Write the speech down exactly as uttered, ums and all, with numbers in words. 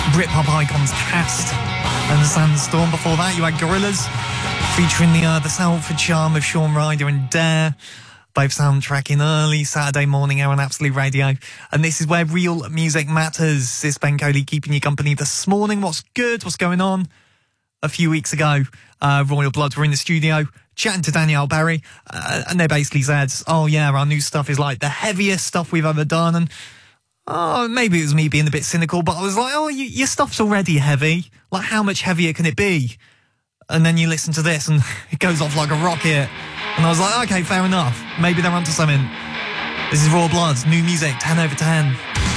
Britpop icons Cast and Sandstorm. Before that, you had Gorillaz featuring the uh, the Salford charm of Shaun Ryder and Dare, both soundtracking early Saturday morning here on Absolute Radio. And this is where real music matters. It's Ben Coley keeping you company this morning. What's good? What's going on? A few weeks ago, uh, Royal Blood were in the studio chatting to Danielle Barry, uh, and they basically said, oh yeah, our new stuff is like the heaviest stuff we've ever done. And oh, maybe it was me being a bit cynical, but I was like, oh, you, your stuff's already heavy. Like, how much heavier can it be? And then you listen to this and it goes off like a rocket. And I was like, okay, fair enough. Maybe they're onto something. This is Royal Blood's new music, ten over ten.